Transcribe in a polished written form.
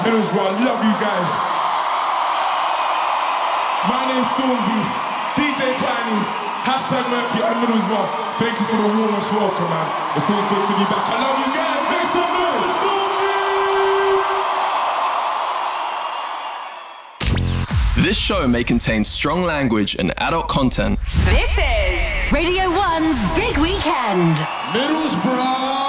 Middlesbrough, I love you guys. My name's Stormzy, DJ Tiny, #Murky at Middlesbrough. Thank you for the warmest welcome, man. It feels good to be back. I love you guys. Make some noise, Stormzy! This show may contain strong language and adult content. This is Radio 1's Big Weekend. Middlesbrough!